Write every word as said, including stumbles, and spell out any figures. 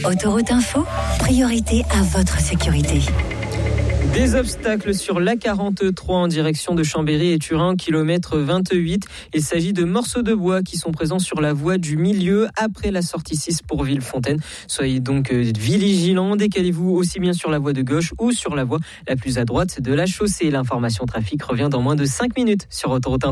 Autoroute Info, priorité à votre sécurité. Des obstacles sur l'A quarante-trois en direction de Chambéry et Turin, kilomètre vingt-huit. Il s'agit de morceaux de bois qui sont présents sur la voie du milieu après la sortie six pour Villefontaine. Soyez donc vigilants, décalez-vous aussi bien sur la voie de gauche ou sur la voie la plus à droite de la chaussée. L'information trafic revient dans moins de cinq minutes sur Autoroute Info.